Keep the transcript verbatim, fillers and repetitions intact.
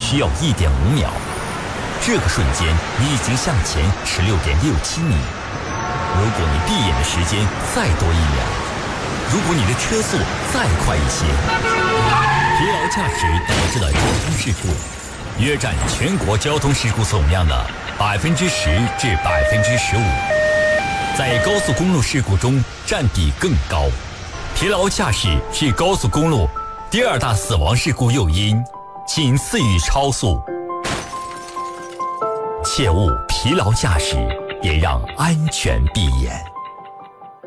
需要 一点五秒。这个瞬间，你已经向前 十六点六七米。如果你闭眼的时间再多一秒，如果你的车速再快一些，疲劳驾驶导致了交通事故，约占全国交通事故总量的百分之十至百分之十五，在高速公路事故中占比更高。疲劳驾驶是高速公路第二大死亡事故诱因，仅次于超速。切勿疲劳驾驶，也让安全闭眼。